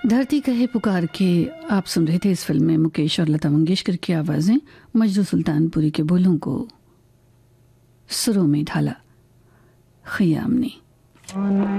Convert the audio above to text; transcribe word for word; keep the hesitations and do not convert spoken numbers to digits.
धरती कहे पुकार के आप सुन रहे थे इस फिल्म में मुकेश और लता मंगेशकर की आवाज़ें मजरू सुल्तानपुरी के बोलों को सुरों में ढाला खयाम ने।